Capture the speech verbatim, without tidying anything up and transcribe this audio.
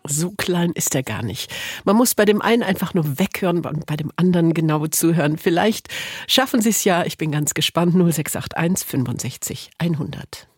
so klein ist er gar nicht. Man muss bei dem einen einfach nur weghören und bei dem anderen genau zuhören. Vielleicht schaffen Sie es ja, ich bin ganz gespannt, null sechs acht eins fünfundsechzig hundert.